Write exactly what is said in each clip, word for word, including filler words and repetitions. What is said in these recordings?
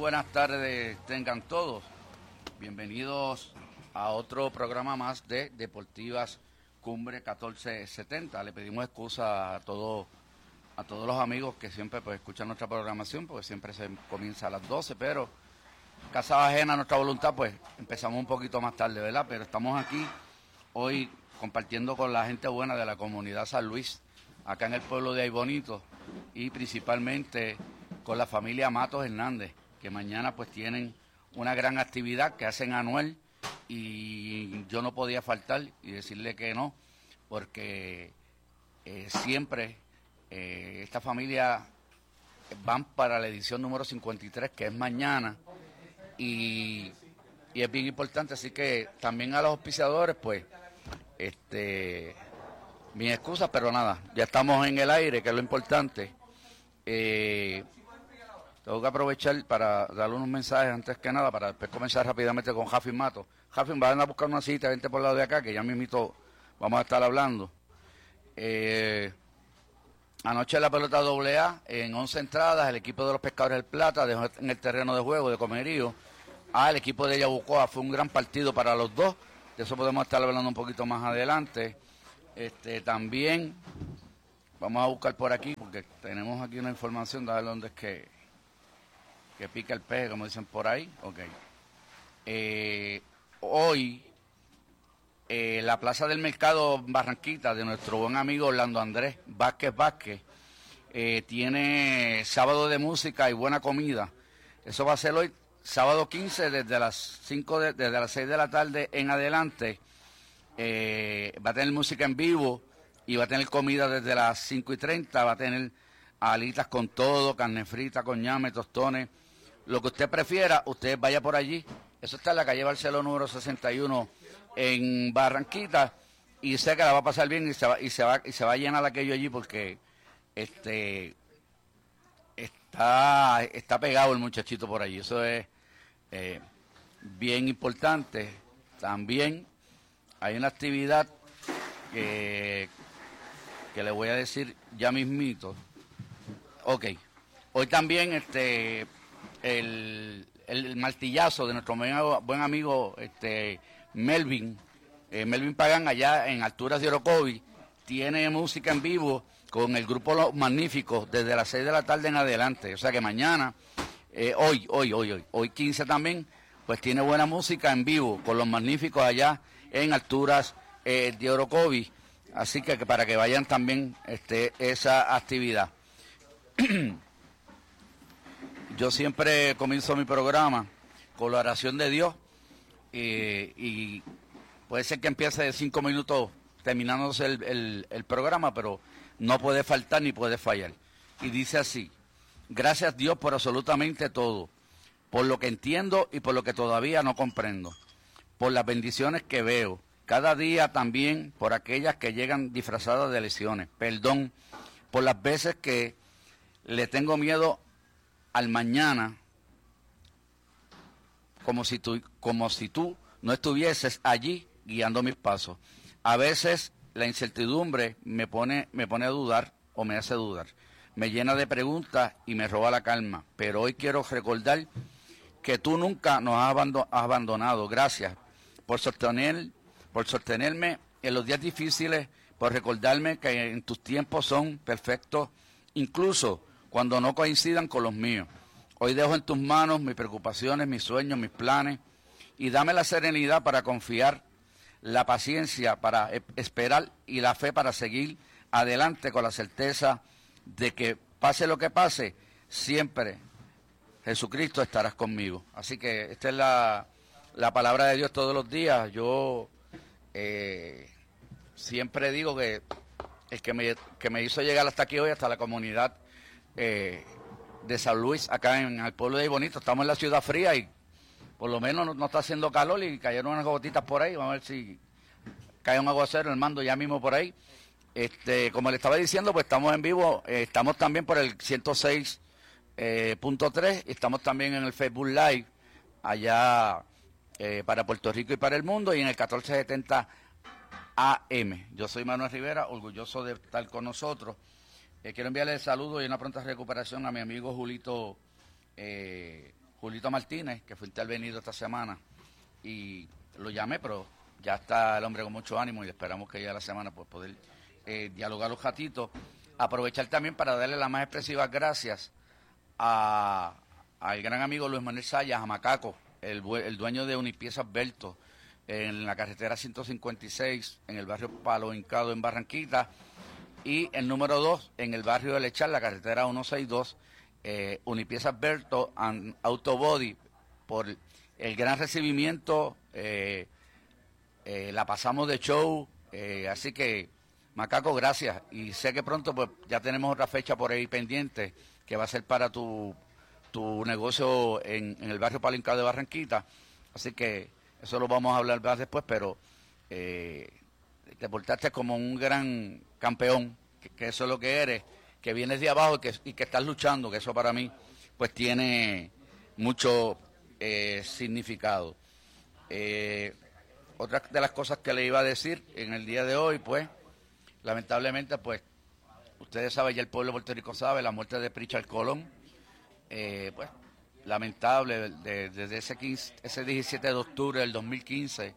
buenas tardes tengan todos. Bienvenidos a otro programa más de Deportivas Cumbre catorce setenta. Le pedimos excusa a todos a todos los amigos que siempre pues escuchan nuestra programación, porque siempre se comienza a las doce, pero casa ajena a nuestra voluntad, pues empezamos un poquito más tarde, ¿verdad? Pero estamos aquí hoy compartiendo con la gente buena de la comunidad San Luis, acá en el pueblo de Aybonito, y principalmente con la familia Matos Hernández, que mañana pues tienen una gran actividad que hacen anual, y yo no podía faltar y decirle que no, porque eh, siempre eh, esta familia van para la edición número cincuenta y tres, que es mañana, y, y es bien importante, así que también a los auspiciadores, pues, este, mis excusas, pero nada, ya estamos en el aire, que es lo importante. Eh, tengo que aprovechar para darle unos mensajes antes que nada, para después comenzar rápidamente con Jafi Mato. Jafi, vayan a buscar una cita, vente por el lado de acá, que ya mismito vamos a estar hablando. Eh, anoche la pelota doble A, en once entradas, el equipo de los Pescadores del Plata dejó en el terreno de juego de Comerío al equipo de Yabucoa. Fue un gran partido para los dos, de eso podemos estar hablando un poquito más adelante. Este, también vamos a buscar por aquí, porque tenemos aquí una información de ver dónde es que, que pica el peje, como dicen por ahí. Ok. Eh, hoy, eh, la Plaza del Mercado Barranquita, de nuestro buen amigo Orlando Andrés Vázquez Vázquez, eh, tiene sábado de música y buena comida. Eso va a ser hoy, sábado quince, desde las cinco de, desde las seis de la tarde en adelante. Eh, va a tener música en vivo y va a tener comida desde las cinco y treinta, va a tener alitas con todo, carne frita, con ñame, tostones, lo que usted prefiera, usted vaya por allí. Eso está en la calle Barceló número sesenta y uno en Barranquita, y sé que la va a pasar bien y se va, y se va, y se va a llenar aquello allí, porque este está, está pegado el muchachito por allí. Eso es eh, bien importante. También hay una actividad que, que le voy a decir ya mismito. Ok, hoy también este el, el martillazo de nuestro buen, buen amigo este Melvin, eh, Melvin Pagán, allá en Alturas de Orocovi, tiene música en vivo con el grupo Los Magníficos desde las seis de la tarde en adelante. O sea que mañana, eh, hoy, hoy, hoy, hoy, hoy quince también, pues tiene buena música en vivo con Los Magníficos allá en Alturas eh, de Orocovi. Así que, que para que vayan también este, esa actividad. Yo siempre comienzo mi programa con la oración de Dios, eh, y puede ser que empiece de cinco minutos terminándose el, el, el programa, pero no puede faltar ni puede fallar. Y dice así: gracias Dios por absolutamente todo, por lo que entiendo y por lo que todavía no comprendo, por las bendiciones que veo cada día, también por aquellas que llegan disfrazadas de lesiones. Perdón por las veces que le tengo miedo al mañana, como si tú, como si tú no estuvieses allí guiando mis pasos. A veces la incertidumbre me pone, me pone a dudar o me hace dudar. Me llena de preguntas y me roba la calma. Pero hoy quiero recordar que tú nunca nos has abandonado. Gracias por sostener, por sostenerme en los días difíciles, por recordarme que en tus tiempos son perfectos, incluso cuando no coincidan con los míos. Hoy dejo en tus manos mis preocupaciones, mis sueños, mis planes, y dame la serenidad para confiar, la paciencia para esperar y la fe para seguir adelante con la certeza de que pase lo que pase, siempre Jesucristo estarás conmigo. Así que esta es la, la palabra de Dios todos los días. Yo eh, siempre digo que el que me, que me hizo llegar hasta aquí hoy, hasta la comunidad Eh, de San Luis, acá en el pueblo de Aybonito, estamos en la ciudad fría y por lo menos no, no está haciendo calor, y cayeron unas gotitas por ahí. Vamos a ver si cae un aguacero, el mando ya mismo por ahí. Este, como le estaba diciendo, pues estamos en vivo, eh, estamos también por el ciento seis punto tres, eh, estamos también en el Facebook Live allá eh, para Puerto Rico y para el mundo, y en el catorce setenta A M. Yo soy Manuel Rivera, orgulloso de estar con nosotros. Eh, quiero enviarle el saludo y una pronta recuperación a mi amigo Julito, eh, Julito Martínez, que fue intervenido esta semana, y lo llamé, pero ya está el hombre con mucho ánimo y esperamos que ya la semana pues poder eh, dialogar los ratitos. Aprovechar también para darle las más expresivas gracias a, al gran amigo Luis Manuel Sayas, a Macaco, el, el dueño de Unipiezas Berto, en la carretera ciento cincuenta y seis, en el barrio Palo Hincado, en Barranquita, y el número dos, en el barrio de Lechal, la carretera ciento sesenta y dos, eh, Unipiezas Berto and Autobody, por el gran recibimiento, eh, eh, la pasamos de show, eh, así que, Macaco, gracias, y sé que pronto pues ya tenemos otra fecha por ahí pendiente, que va a ser para tu, tu negocio en, en el barrio Palo Hincado de Barranquita, así que eso lo vamos a hablar más después, pero eh, te portaste como un gran campeón, que, que eso es lo que eres, que vienes de abajo y que, y que estás luchando, que eso para mí pues tiene mucho eh, significado. Eh, otra de las cosas que le iba a decir en el día de hoy, pues, lamentablemente, pues, ustedes saben, ya el pueblo de Puerto Rico sabe, la muerte de Pritchard Colón, eh, pues, lamentable, desde de, de ese, quince, ese diecisiete de octubre del dos mil quince,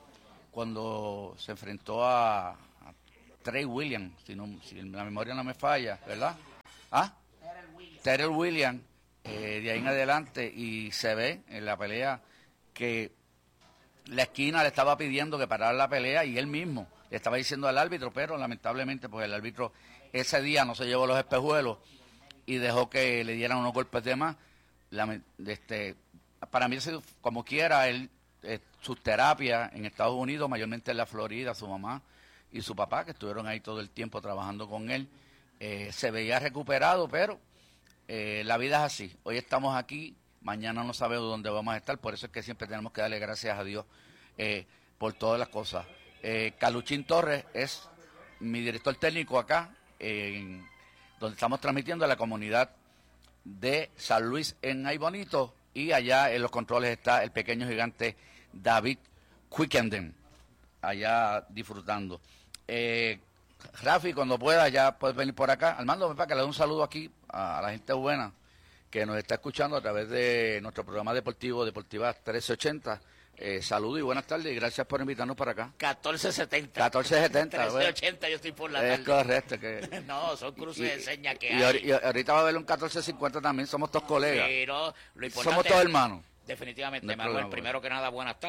cuando se enfrentó a, a Trey Williams, si, no, si la memoria no me falla, ¿verdad? ¿Ah? Terrell Williams. Terrell Williams, eh, de ahí en adelante, y se ve en la pelea que la esquina le estaba pidiendo que parara la pelea y él mismo le estaba diciendo al árbitro, pero lamentablemente pues el árbitro ese día no se llevó los espejuelos y dejó que le dieran unos golpes de más. La, este, para mí, como quiera, él, eh, sus terapias en Estados Unidos, mayormente en la Florida, su mamá y su papá, que estuvieron ahí todo el tiempo trabajando con él, eh, se veía recuperado, pero eh, la vida es así. Hoy estamos aquí, mañana no sabemos dónde vamos a estar, por eso es que siempre tenemos que darle gracias a Dios eh, por todas las cosas. Eh, Caluchín Torres es mi director técnico acá, eh, donde estamos transmitiendo a la comunidad de San Luis en Ay Bonito, y allá en los controles está el pequeño gigante David Quickenden, allá disfrutando. Eh, Rafi, cuando pueda, ya puedes venir por acá. Armando, ven para que le dé un saludo aquí a la gente buena que nos está escuchando a través de nuestro programa deportivo, Deportivas trece ochenta. Eh, saludos y buenas tardes y gracias por invitarnos para acá. catorce setenta. catorce setenta. trece ochenta, yo estoy por la tarde. Es correcto. Que, no, son cruces de señas que y, hay. Y ahorita va a haber un catorce cincuenta también, somos todos colegas. Pero lo somos todos hermanos. Definitivamente, No Manuel, primero que nada, buenas tardes.